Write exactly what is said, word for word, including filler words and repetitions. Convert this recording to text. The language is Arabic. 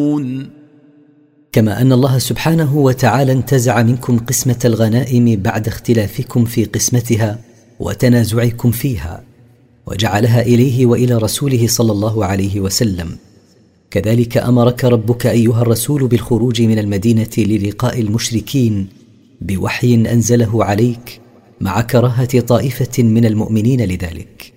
كما أن الله سبحانه وتعالى انتزع منكم قسمة الغنائم بعد اختلافكم في قسمتها وتنازعكم فيها، وجعلها إليه وإلى رسوله صلى الله عليه وسلم. كذلك أمرك ربك أيها الرسول بالخروج من المدينة للقاء المشركين بوحي أنزله عليك مع كراهة طائفة من المؤمنين لذلك.